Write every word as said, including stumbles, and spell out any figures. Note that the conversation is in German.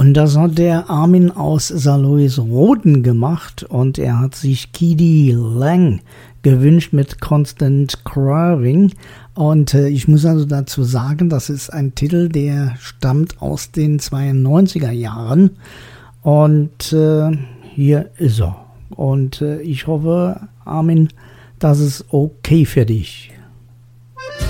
Und das hat der Armin aus Saarlouis-Roden gemacht und er hat sich k d. Lang gewünscht mit Constant Craving. Und äh, ich muss also dazu sagen, das ist ein Titel, der stammt aus den zweiundneunziger Jahren. Und äh, hier ist er. Und äh, ich hoffe, Armin, das ist okay für dich.